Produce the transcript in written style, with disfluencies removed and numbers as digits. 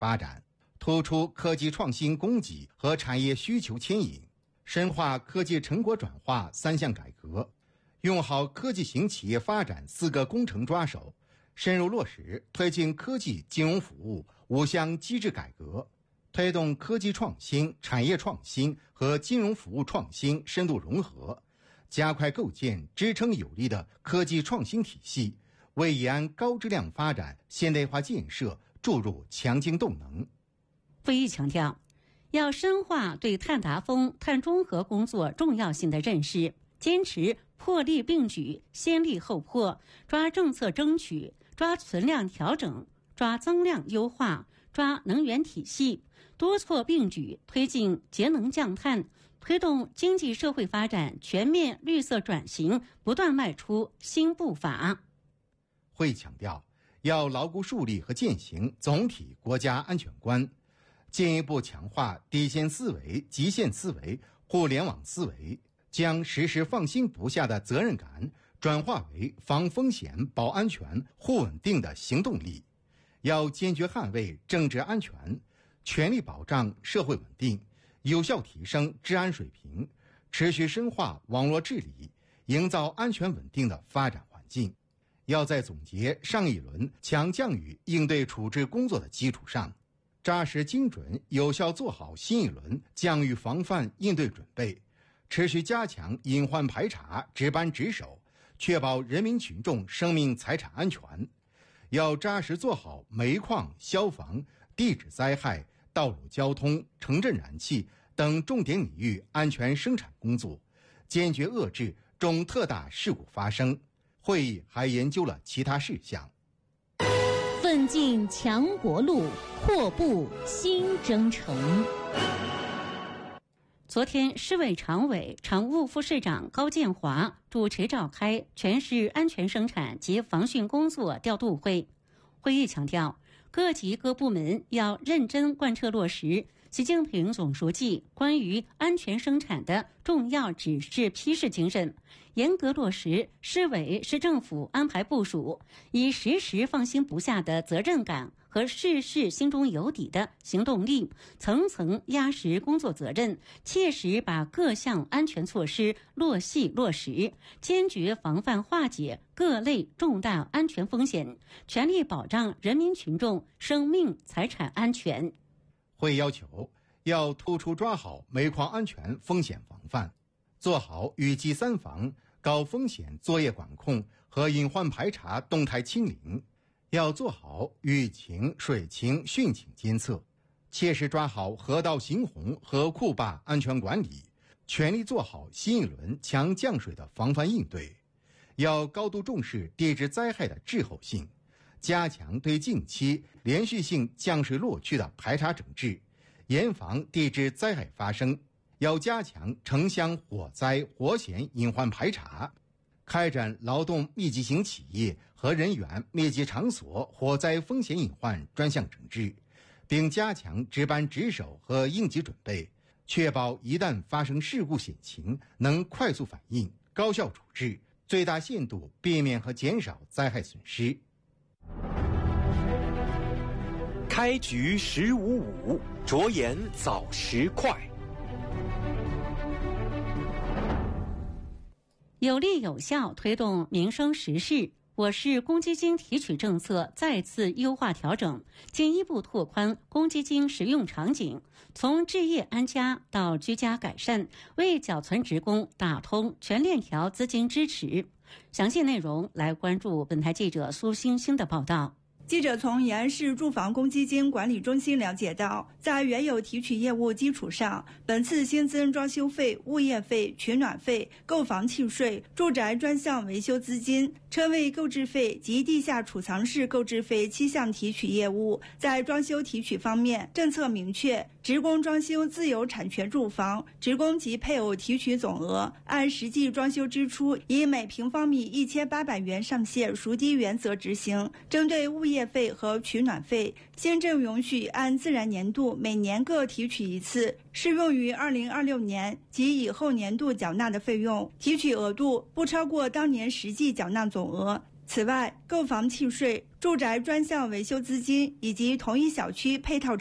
发展，突出科技创新供给和产业需求牵引，深化科技成果转化3项改革，用好科技型企业发展4个工程抓手，深入落实推进科技金融服务5项机制改革，推动科技创新、产业创新和金融服务创新深度融合，加快构建支撑有力的科技创新体系，为延安高质量发展现代化建设注入强劲动能。 会议强调，要深化对碳达峰、碳中和工作重要性的认识，坚持破例并举、先立后破，抓政策争取，抓存量调整，抓增量优化，抓能源体系，多措并举，推进节能降碳，推动经济社会发展全面绿色转型不断迈出新步伐。 会议强调，要牢固树立和践行总体国家安全观，进一步强化底线思维、极限思维、互联网思维，将时时放心不下的责任感转化为防风险、保安全、护稳定的行动力。要坚决捍卫政治安全，全力保障社会稳定，有效提升治安水平，持续深化网络治理，营造安全稳定的发展环境。要在总结上一轮强降雨应对处置工作的基础上，扎实精准有效做好新一轮降雨防范应对准备，持续加强隐患排查、值班值守，确保人民群众生命财产安全。要扎实做好煤矿、消防、地质灾害、道路交通、城镇燃气等重点领域安全生产工作，坚决遏制重特大事故发生。会议还研究了其他事项。 奋进强国路，阔步新征程。 昨天，市委常委、常务副市长高建华主持召开全市安全生产及防汛工作调度会。会议强调，各级各部门要认真贯彻落实习近平总书记关于安全生产的重要指示批示精神，严格落实市委市政府安排部署，以时时放心不下的责任感和事事心中有底的行动力，层层压实工作责任，切实把各项安全措施落细落实，坚决防范化解各类重大安全风险，全力保障人民群众生命财产安全。 会要求要突出抓好煤矿安全风险防范，做好雨季3防、高风险作业管控和隐患排查动态清零，要做好雨情、水情、汛情监测，切实抓好河道行洪和库坝安全管理，全力做好新一轮强降水的防范应对。要高度重视地质灾害的滞后性，加强对近期连续性降水落区的排查整治，严防地质灾害发生。要加强城乡火灾、火险隐患排查，开展劳动密集型企业和人员密集场所火灾风险隐患专项整治，并加强值班值守和应急准备，确保一旦发生事故险情能快速反应、高效处置，最大限度避免和减少灾害损失。 开局15-5，着眼早时快。 有力有效推动民生实事，我市公积金提取政策再次优化调整，进一步拓宽公积金使用场景，从置业安家到居家改善，为缴存职工打通全链条资金支持。详细内容来关注本台记者苏欣欣的报道。 记者从延安市住房公积金管理中心了解到，在原有提取业务基础上，本次新增装修费、物业费、取暖费、购房契税、住宅专项维修资金、车位购置费及地下储藏室购置费7项提取业务。在装修提取方面，政策明确，职工装修自有产权住房，职工及配偶提取总额按实际装修支出以每平方米1800元上限孰低原则执行。针对物业费和取暖费，新政允许按自然年度每年各提取一次，适用于2026年及以后年度缴纳的费用，提取额度不超过当年实际缴纳总额。此外，购房契税、 住宅专项维修资金以及同一小区配套